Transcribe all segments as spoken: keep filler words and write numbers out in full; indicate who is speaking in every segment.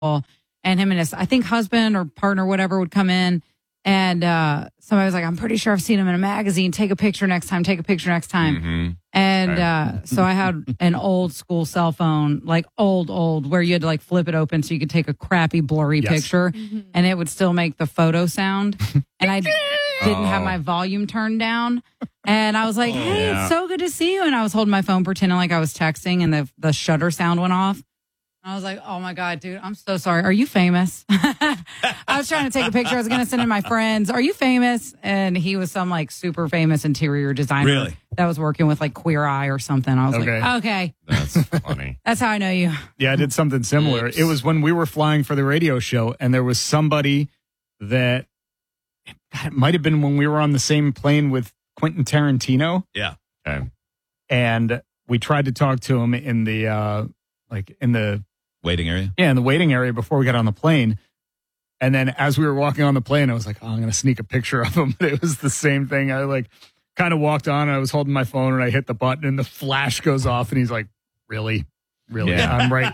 Speaker 1: and him and his, I think, husband or partner, whatever, would come in. And uh, somebody was like, I'm pretty sure I've seen him in a magazine. Take a picture next time. Take a picture next time.
Speaker 2: Mm-hmm.
Speaker 1: And
Speaker 2: Okay.
Speaker 1: uh, so I had an old school cell phone, like old, old, where you had to like flip it open so you could take a crappy, blurry
Speaker 3: Yes.
Speaker 1: picture and it would still make the photo sound. And I didn't have
Speaker 2: Oh.
Speaker 1: my volume turned down. And I was like, hey,
Speaker 2: Yeah.
Speaker 1: it's so good to see you. And I was holding my phone pretending like I was texting and the, the shutter sound went off. I was like, oh my God, dude, I'm so sorry. Are you famous? I was trying to take a picture. I was going to send it to my friends. Are you famous? And he was some like super famous interior designer
Speaker 4: Really?
Speaker 1: that was working with like Queer Eye or something. I was
Speaker 3: Okay.
Speaker 1: like, okay,
Speaker 2: That's funny.
Speaker 1: that's how I know you.
Speaker 3: Yeah, I did something similar.
Speaker 2: Oops.
Speaker 3: It was when we were flying for the radio show, and there was somebody that God, it might have been when we were on the same plane with Quentin Tarantino,
Speaker 4: Yeah.
Speaker 2: Okay.
Speaker 3: and we tried to talk to him in the uh, like in the
Speaker 4: Waiting area.
Speaker 3: yeah in the waiting area before we got on the plane. And then as we were walking on the plane, I was like, oh, I'm going to sneak a picture of him. But it was the same thing. I like kind of walked on, and I was holding my phone, and I hit the button, and the flash goes off, and he's like, really? Really?
Speaker 2: Yeah.
Speaker 3: I'm right.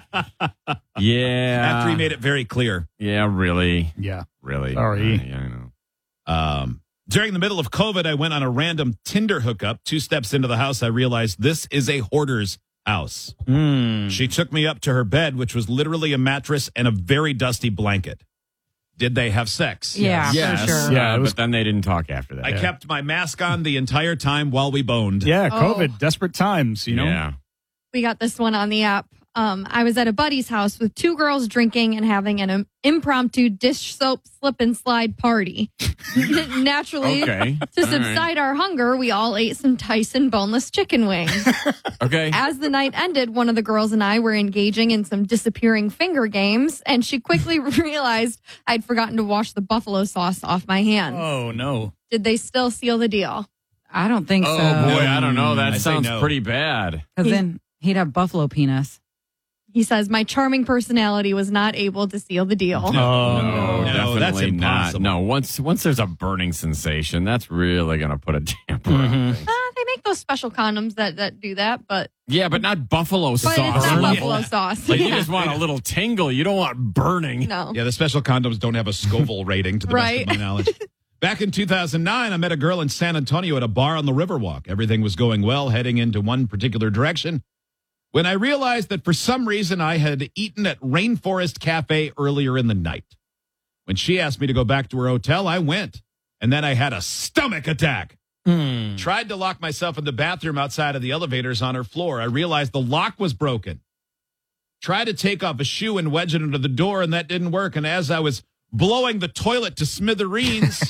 Speaker 2: Yeah.
Speaker 4: After he made it very clear.
Speaker 2: Yeah, really.
Speaker 3: Yeah.
Speaker 2: Really.
Speaker 3: Sorry.
Speaker 2: Uh, yeah, I know.
Speaker 4: Um, during the middle of COVID, I went on a random Tinder hookup. Two steps into the house, I realized this is a hoarder's house.
Speaker 3: Mm.
Speaker 4: She took me up to her bed, which was literally a mattress and a very dusty blanket. Did they have sex?
Speaker 1: Yeah,
Speaker 2: Yes.
Speaker 1: for sure.
Speaker 3: Yeah,
Speaker 2: Uh,
Speaker 3: it was-
Speaker 2: but then they didn't talk after that.
Speaker 4: I
Speaker 3: Yeah.
Speaker 4: kept my mask on the entire time while we boned.
Speaker 3: Yeah,
Speaker 5: Oh.
Speaker 3: COVID, desperate times, you know?
Speaker 2: Yeah.
Speaker 5: We got this one on the app. Um, I was at a buddy's house with two girls drinking and having an um, impromptu dish soap slip and slide party. Naturally,
Speaker 2: Okay.
Speaker 5: to
Speaker 2: All right.
Speaker 5: subside our hunger, we all ate some Tyson boneless chicken wings.
Speaker 2: Okay.
Speaker 5: As the night ended, one of the girls and I were engaging in some disappearing finger games, and she quickly realized I'd forgotten to wash the buffalo sauce off my hands.
Speaker 3: Oh, no.
Speaker 5: Did they still seal the deal?
Speaker 1: I don't think
Speaker 2: Oh,
Speaker 1: so.
Speaker 2: boy. I don't know. That
Speaker 4: I say
Speaker 2: sounds
Speaker 4: no.
Speaker 2: pretty bad.
Speaker 1: Because then he'd have buffalo penis.
Speaker 5: He says, my charming personality was not able to seal the deal.
Speaker 3: Oh,
Speaker 2: No,
Speaker 4: no,
Speaker 2: definitely
Speaker 4: that's
Speaker 2: not.
Speaker 4: impossible.
Speaker 2: No, once once there's a burning sensation, that's really going to put a damper
Speaker 3: Mhm.
Speaker 2: on things.
Speaker 5: Uh, they make those special condoms that, that do that, but,
Speaker 2: Yeah, but not buffalo
Speaker 5: but
Speaker 2: sauce.
Speaker 5: it's not
Speaker 3: Burn.
Speaker 5: buffalo sauce.
Speaker 2: Like, you
Speaker 5: Yeah.
Speaker 2: just want a little tingle. You don't want burning.
Speaker 5: No.
Speaker 4: Yeah, the special condoms don't have a Scoville rating, to the
Speaker 5: Right.
Speaker 4: best of my knowledge. Back in two thousand nine, I met a girl in San Antonio at a bar on the Riverwalk. Everything was going well, heading into one particular direction, when I realized that for some reason I had eaten at Rainforest Cafe earlier in the night. When she asked me to go back to her hotel, I went. And then I had a stomach attack.
Speaker 3: Hmm.
Speaker 4: Tried to lock myself in the bathroom outside of the elevators on her floor. I realized the lock was broken. Tried to take off a shoe and wedge it under the door, and that didn't work. And as I was blowing the toilet to smithereens,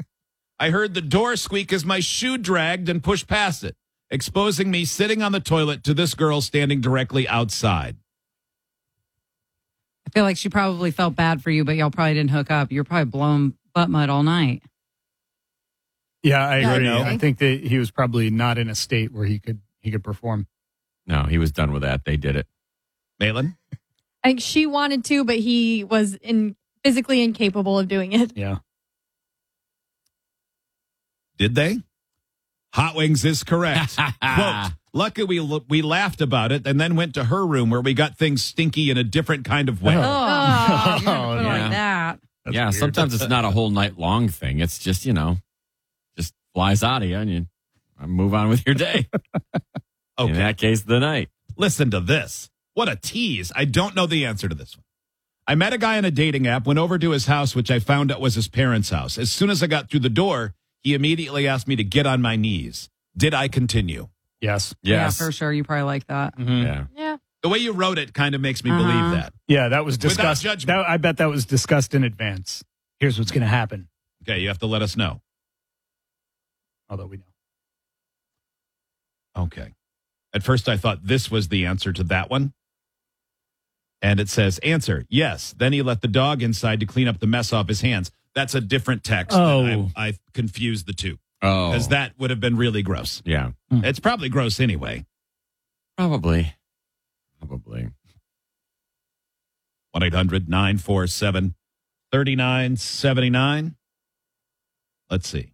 Speaker 4: I heard the door squeak as my shoe dragged and pushed past it, exposing me sitting on the toilet to this girl standing directly outside.
Speaker 1: I feel like she probably felt bad for you, but y'all probably didn't hook up. You're probably blowing butt mud all night.
Speaker 3: Yeah, I
Speaker 5: Yeah,
Speaker 3: agree.
Speaker 5: I know.
Speaker 3: I think that he was probably not in a state where he could he could perform.
Speaker 2: No, he was done with that. They did it.
Speaker 4: Malin?
Speaker 5: I think she wanted to, but he was in, physically incapable of doing it.
Speaker 3: Yeah.
Speaker 4: Did they? Hot Wings is correct. Quote, lucky we, we laughed about it and then went to her room where we got things stinky in a different kind of way.
Speaker 1: Oh,
Speaker 5: Oh.
Speaker 1: you're gonna put it
Speaker 2: yeah.
Speaker 1: like that.
Speaker 3: That's
Speaker 2: yeah,
Speaker 3: weird.
Speaker 2: sometimes it's not a whole night long thing. It's just, you know, just flies out of you and you move on with your day.
Speaker 4: Okay.
Speaker 2: In that case, the night.
Speaker 4: Listen to this. What a tease. I don't know the answer to this one. I met a guy on a dating app, went over to his house, which I found out was his parents' house. As soon as I got through the door, he immediately asked me to get on my knees. Did I continue?
Speaker 3: Yes.
Speaker 2: Yes.
Speaker 1: Yeah, for sure. You probably like that.
Speaker 3: Mhm.
Speaker 2: Yeah.
Speaker 5: Yeah.
Speaker 4: The way you wrote it kind of makes me
Speaker 1: Uh-huh.
Speaker 4: believe that.
Speaker 3: Yeah, that was
Speaker 4: Without
Speaker 3: discussed.
Speaker 4: judgment.
Speaker 3: That, I bet that was discussed in advance. Here's what's going to happen.
Speaker 4: Okay, you have to let us know.
Speaker 3: Although we know.
Speaker 4: Okay. At first, I thought this was the answer to that one. And it says, answer, yes. Then he let the dog inside to clean up the mess off his hands. That's a different text.
Speaker 3: Oh.
Speaker 4: I, I confused the two.
Speaker 2: Oh.
Speaker 4: Because that would have been really gross.
Speaker 2: Yeah.
Speaker 4: It's probably gross anyway.
Speaker 2: Probably. Probably.
Speaker 4: one eight hundred nine four seven three nine seven nine. Let's see.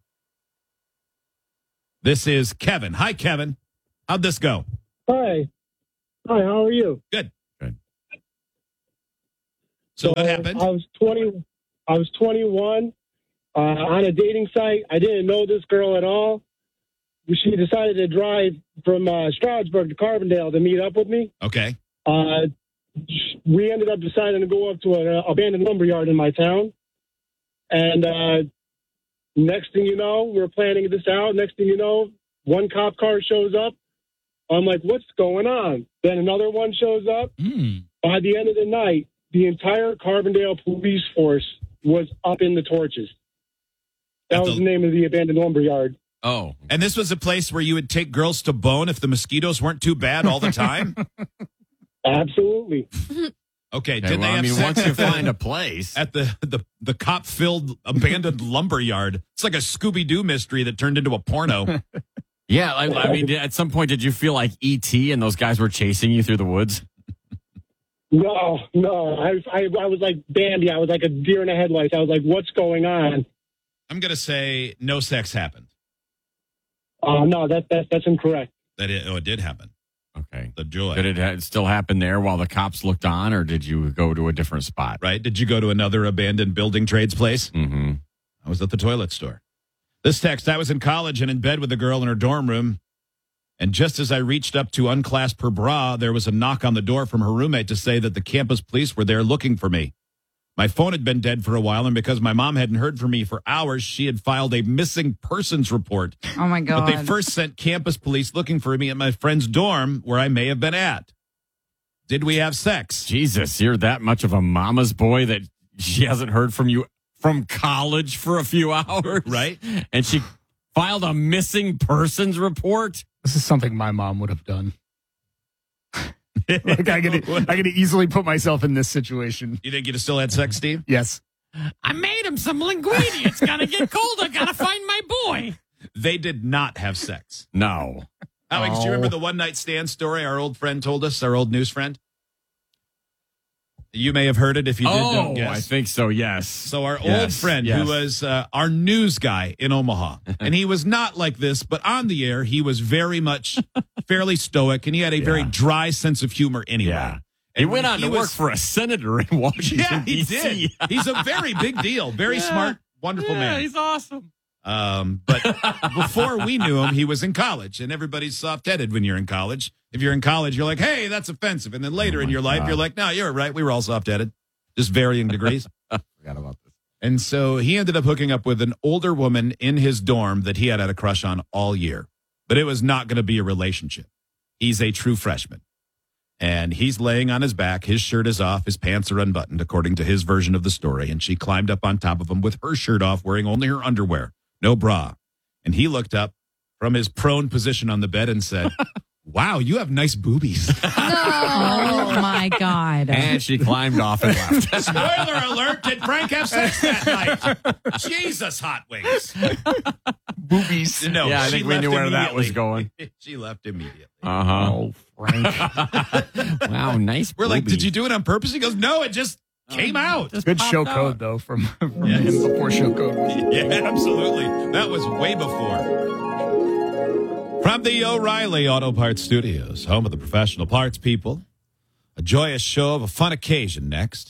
Speaker 4: This is Kevin. Hi, Kevin. How'd this go?
Speaker 6: Hi. Hi, how are you?
Speaker 4: Good.
Speaker 2: Good.
Speaker 4: So what happened?
Speaker 6: I was twenty. I was twenty-one uh, on a dating site. I didn't know this girl at all. She decided to drive from uh, Stroudsburg to Carbondale to meet up with me.
Speaker 4: Okay.
Speaker 6: Uh, we ended up deciding to go up to an uh, abandoned lumberyard in my town. And uh, next thing you know, we we're planning this out. Next thing you know, one cop car shows up. I'm like, what's going on? Then another one shows up.
Speaker 4: Mm.
Speaker 6: By the end of the night, the entire Carbondale police force was up in the torches. That
Speaker 4: At
Speaker 6: was
Speaker 4: the-
Speaker 6: the name of the abandoned lumberyard.
Speaker 2: Oh,
Speaker 4: And this was a place where you would take girls to bone if the mosquitoes weren't too bad all the time?
Speaker 6: Absolutely.
Speaker 4: Okay.
Speaker 2: okay,
Speaker 4: Did
Speaker 2: well,
Speaker 4: they
Speaker 2: I
Speaker 4: have
Speaker 2: mean,
Speaker 4: sex
Speaker 2: once you
Speaker 4: at the-
Speaker 2: find a place,
Speaker 4: at the, the, the cop-filled abandoned lumberyard? It's like a Scooby-Doo mystery that turned into a porno.
Speaker 2: yeah. I, I mean, at some point, did you feel like E T and those guys were chasing you through the woods?
Speaker 6: No, no. I, I, I was like Bambi. I was like a deer in the headlights. I was like, what's going on?
Speaker 4: I'm going to say no sex happened.
Speaker 6: Oh, no, that, that, that's incorrect.
Speaker 4: That it, oh, it did happen.
Speaker 2: Okay.
Speaker 4: The joy.
Speaker 2: Did it ha- still happen there while the cops looked on, or did you go to a different spot?
Speaker 4: Right? Did you go to another abandoned building trades place?
Speaker 2: Mm-hmm.
Speaker 4: I was at the toilet store. This text, I was in college and in bed with a girl in her dorm room. And just as I reached up to unclasp her bra, there was a knock on the door from her roommate to say that the campus police were there looking for me. My phone had been dead for a while, and because my mom hadn't heard from me for hours, she had filed a missing persons report.
Speaker 1: Oh my God.
Speaker 4: But they first sent campus police looking for me at my friend's dorm, where I may have been at. Did we have sex?
Speaker 2: Jesus, you're that much of a mama's boy that she hasn't heard from you from college for a few hours,
Speaker 4: Right?
Speaker 2: And she filed a missing persons report.
Speaker 3: This is something my mom would have done. Like I could, I could easily put myself in this situation.
Speaker 4: You think you'd have still had sex, Steve?
Speaker 3: Yes.
Speaker 2: I made him some linguine. It's gonna get cold. I gotta find my boy.
Speaker 4: They did not have sex.
Speaker 2: No.
Speaker 4: Alex, do you
Speaker 3: Oh.
Speaker 4: remember the one night stand story our old friend told us, our old news friend? You may have heard it if you did.
Speaker 2: Oh,
Speaker 4: don't guess.
Speaker 2: I think so. Yes.
Speaker 4: So our old
Speaker 2: Yes,
Speaker 4: friend
Speaker 2: yes.
Speaker 4: who was uh, our news guy in Omaha, and he was not like this, but on the air, he was very much fairly stoic, and he had a very
Speaker 2: Yeah.
Speaker 4: dry sense of humor anyway.
Speaker 2: Yeah. He
Speaker 4: And
Speaker 2: went on
Speaker 4: he
Speaker 2: to
Speaker 4: was-
Speaker 2: work for a senator in Washington,
Speaker 4: Yeah, he
Speaker 2: D C
Speaker 4: did. He's a very big deal, very
Speaker 2: Yeah.
Speaker 4: smart, wonderful
Speaker 2: Yeah,
Speaker 4: man.
Speaker 2: he's awesome.
Speaker 4: Um, but before we knew him, he was in college, and everybody's soft-headed when you're in college. If you're in college, you're like, hey, that's offensive. And then later
Speaker 2: Oh
Speaker 4: in
Speaker 2: my
Speaker 4: your life,
Speaker 2: God.
Speaker 4: you're like, no, you're right. We were all soft-headed, just varying degrees.
Speaker 2: Forgot about this.
Speaker 4: And so he ended up hooking up with an older woman in his dorm that he had had a crush on all year. But it was not going to be a relationship. He's a true freshman. And he's laying on his back. His shirt is off. His pants are unbuttoned, according to his version of the story. And she climbed up on top of him with her shirt off, wearing only her underwear, no bra. And he looked up from his prone position on the bed and said, wow, you have nice boobies.
Speaker 1: Oh my God.
Speaker 2: And she climbed off and left.
Speaker 4: Spoiler alert, did Frank have sex that night? Jesus, hot wings.
Speaker 3: Boobies.
Speaker 4: No,
Speaker 2: Yeah, I
Speaker 4: she
Speaker 2: think we
Speaker 4: left
Speaker 2: knew where that was
Speaker 4: immediately. She left immediately.
Speaker 2: Uh huh.
Speaker 3: Oh, Frank.
Speaker 2: Wow, nice.
Speaker 4: We're like,
Speaker 2: boobies.
Speaker 4: did you do it on purpose? He goes, no, it just came out.
Speaker 2: Just
Speaker 3: Good
Speaker 2: popped
Speaker 3: show
Speaker 2: out.
Speaker 3: code, though, from, from
Speaker 4: Yes.
Speaker 3: him before show code. was-
Speaker 4: Yeah, absolutely. That was way before. From the O'Reilly Auto Parts Studios, home of the professional parts people, a joyous show of a fun occasion next.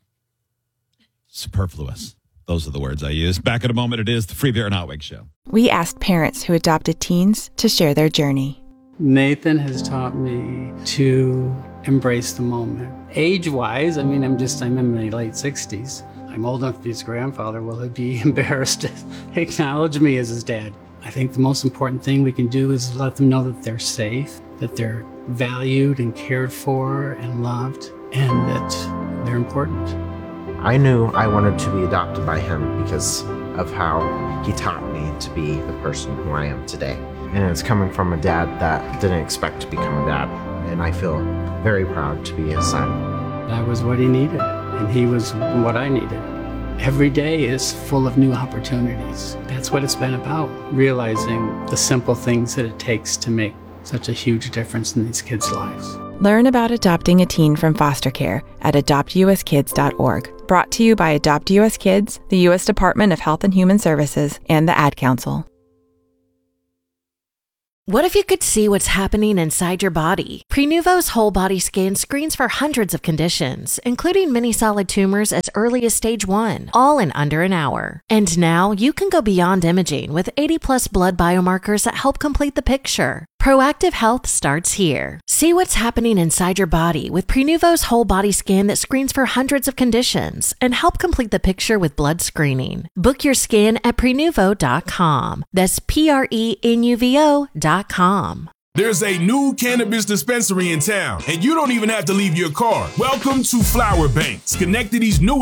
Speaker 4: Superfluous. Those are the words I use. Back in a moment, it is the Free Beer and Hot Wings Show.
Speaker 7: We asked parents who adopted teens to share their journey.
Speaker 8: Nathan has taught me to embrace the moment. Age-wise, I mean, I'm just, I'm in my late sixties. I'm old enough to be his grandfather. Will he be embarrassed to acknowledge me as his dad? I think the most important thing we can do is let them know that they're safe, that they're valued and cared for and loved, and that they're important.
Speaker 9: I knew I wanted to be adopted by him because of how he taught me to be the person who I am today. And it's coming from a dad that didn't expect to become a dad. And I feel very proud to be his son.
Speaker 8: I was what he needed, and he was what I needed. Every day is full of new opportunities. That's what it's been about, realizing the simple things that it takes to make such a huge difference in these kids' lives.
Speaker 7: Learn about adopting a teen from foster care at adopt u s kids dot org. Brought to you by Adopt U S Kids, the U S Department of Health and Human Services, and the Ad Council.
Speaker 10: What if you could see what's happening inside your body? Prenuvo's whole body scan screens for hundreds of conditions, including many solid tumors as early as stage one, all in under an hour. And now you can go beyond imaging with eighty plus blood biomarkers that help complete the picture. Proactive health starts here. See what's happening inside your body with Prenuvo's whole body scan that screens for hundreds of conditions and help complete the picture with blood screening. Book your scan at prenuvo dot com. That's P R E N U V O dot com.
Speaker 11: There's a new cannabis dispensary in town, and you don't even have to leave your car. Welcome to Flower Banks, Schenectady's newest